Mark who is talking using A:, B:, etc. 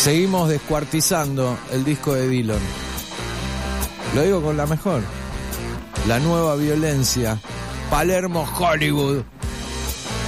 A: Seguimos descuartizando el disco de Dylan. Lo digo con la mejor. La nueva violencia. Palermo, Hollywood.